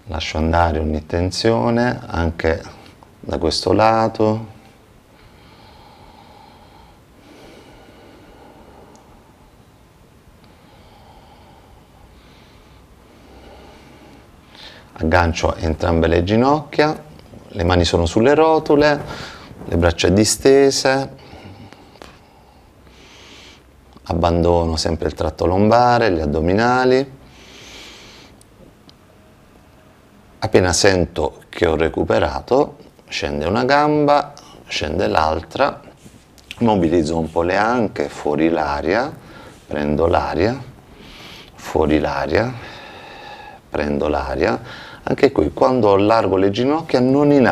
Lascio andare ogni tensione anche da questo lato. Aggancio entrambe le ginocchia, le mani sono sulle rotule, le braccia distese, abbandono sempre il tratto lombare, gli addominali. Appena sento che ho recuperato, scende una gamba, scende l'altra, mobilizzo un po' le anche, fuori l'aria, prendo l'aria, fuori l'aria, prendo l'aria. Anche qui, quando allargo le ginocchia, non inalo.